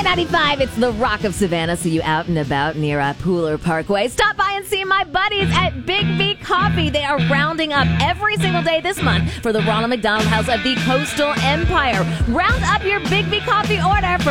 Y95, it's the Rock of Savannah. So you out and about near Pooler Parkway, stop by and see my buddies at Big V Coffee. They are rounding up every single day this month for the Ronald McDonald House of the Coastal Empire. Round up your Big V Coffee order for